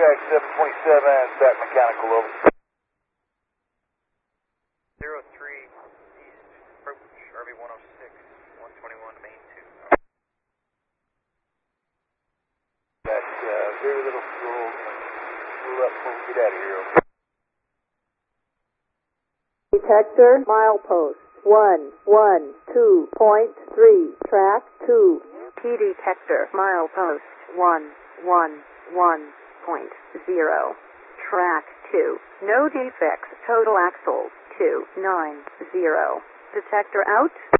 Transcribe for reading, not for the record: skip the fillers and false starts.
track 7.7, stack mechanical over. 03 East, approach RV 106, 121 to main 2. Got very little fuel. Fuel up before we get out of here. Detector, milepost 112.3, track 2. P detector, milepost 111.0, track 2. No defects, total axles 290. Detector out.